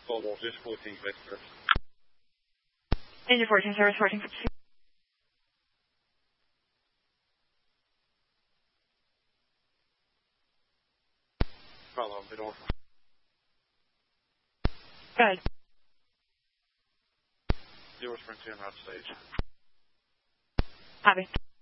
Gold Waters, 14 Victor. Engine 14, service 14. Follow up the door. Good. 0 Sprint 2 on route stage. Copy.